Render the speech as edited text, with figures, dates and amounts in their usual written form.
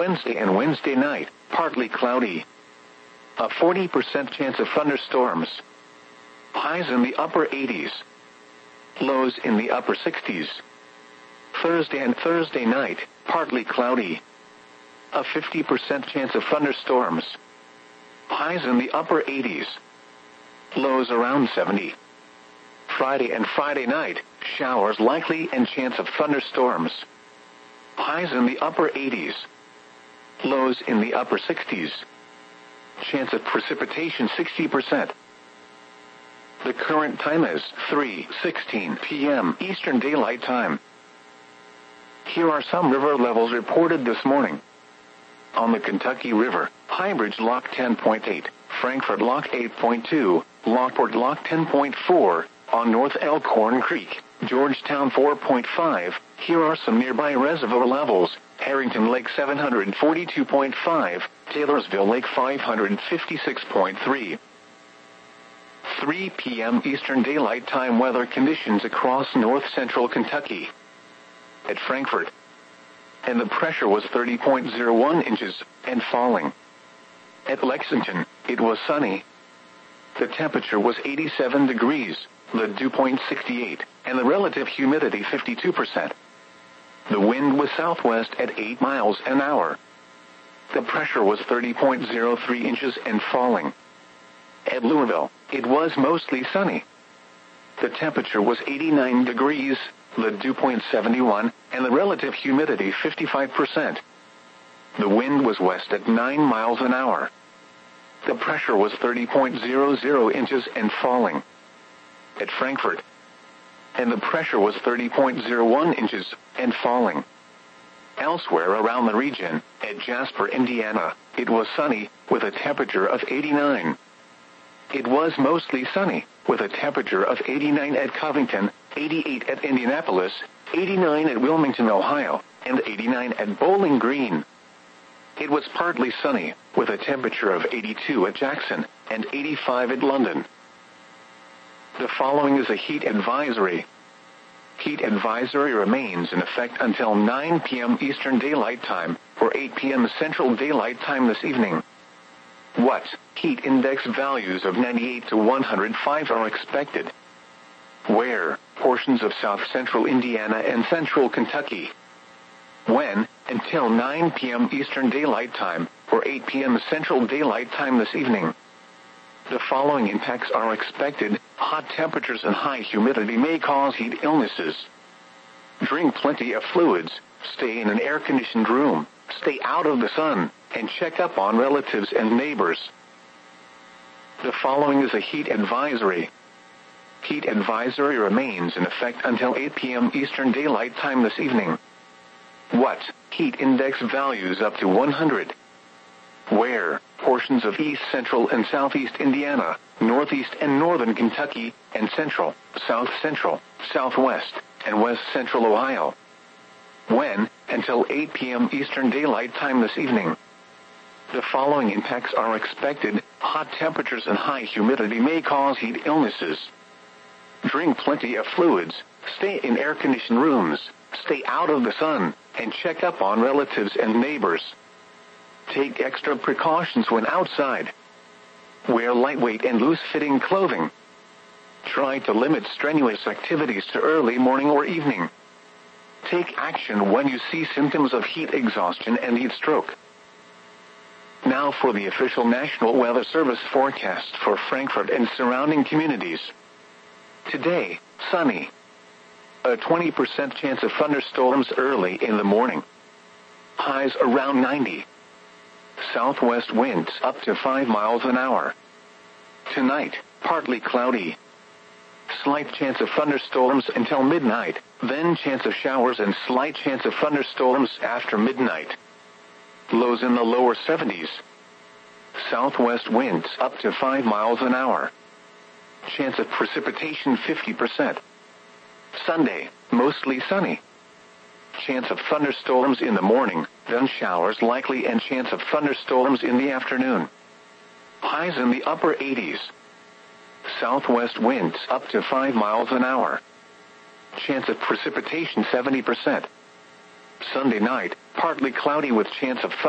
Wednesday and Wednesday night, partly cloudy. A 40% chance of thunderstorms. Highs in the upper 80s. Lows in the upper 60s. Thursday and Thursday night, partly cloudy. A 50% chance of thunderstorms. Highs in the upper 80s. Lows around 70. Friday and Friday night, showers likely and chance of thunderstorms. Highs in the upper 80s. Lows in the upper 60s. Chance of precipitation 60%. The current time is 3:16 p.m. Eastern Daylight Time. Here are some river levels reported this morning. On the Kentucky River, Highbridge Lock 10.8, Frankfort Lock 8.2, Lockport Lock 10.4, on North Elkhorn Creek, Georgetown 4.5. Here are some nearby reservoir levels. Harrington Lake 742.5, Taylorsville Lake 556.3. 3 p.m. Eastern Daylight Time weather conditions across north-central Kentucky. At Frankfort, and the pressure was 30.01 inches, and falling. At Lexington, it was sunny. The temperature was 87 degrees, the dew point 68, and the relative humidity 52%. The wind was southwest at 8 miles an hour. The pressure was 30.03 inches and falling. At Louisville, it was mostly sunny. The temperature was 89 degrees, the dew point 71, and the relative humidity 55%. The wind was west at 9 miles an hour. The pressure was 30.00 inches and falling. At Frankfort, and the pressure was 30.01 inches and falling. Elsewhere around the region, at Jasper, Indiana, it was sunny, with a temperature of 89. It was mostly sunny, with a temperature of 89 at Covington, 88 at Indianapolis, 89 at Wilmington, Ohio, and 89 at Bowling Green. It was partly sunny, with a temperature of 82 at Jackson, and 85 at London. The following is a heat advisory. Heat advisory remains in effect until 9 p.m. Eastern Daylight Time, or 8 p.m. Central Daylight Time this evening. What heat index values of 98 to 105 are expected? Where? Portions of south-central Indiana and central Kentucky. When? Until 9 p.m. Eastern Daylight Time, or 8 p.m. Central Daylight Time this evening. The following impacts are expected. Hot temperatures and high humidity may cause heat illnesses. Drink plenty of fluids, stay in an air-conditioned room, stay out of the sun, and check up on relatives and neighbors. The following is a heat advisory. Heat advisory remains in effect until 8 p.m. Eastern Daylight Time this evening. What? Heat index values up to 100. Where? Portions of east central and southeast Indiana, northeast and northern Kentucky, and central, south central, southwest, and west central Ohio. When? Until 8 p.m. Eastern Daylight Time this evening. The following impacts are expected. Hot temperatures and high humidity may cause heat illnesses. Drink plenty of fluids, stay in air-conditioned rooms, stay out of the sun, and check up on relatives and neighbors. Take extra precautions when outside. Wear lightweight and loose-fitting clothing. Try to limit strenuous activities to early morning or evening. Take action when you see symptoms of heat exhaustion and heat stroke. Now for the official National Weather Service forecast for Frankfort and surrounding communities. Today, sunny. A 20% chance of thunderstorms early in the morning. Highs around 90. Southwest winds up to 5 miles an hour. Tonight, partly cloudy. Slight chance of thunderstorms until midnight, then chance of showers and slight chance of thunderstorms after midnight. Lows in the lower 70s. Southwest winds up to 5 miles an hour. Chance of precipitation 50%. Sunday, mostly sunny. Chance of thunderstorms in the morning, then showers likely and chance of thunderstorms in the afternoon. Highs in the upper 80s. Southwest winds up to 5 miles an hour. Chance of precipitation 70%. Sunday night, partly cloudy with chance of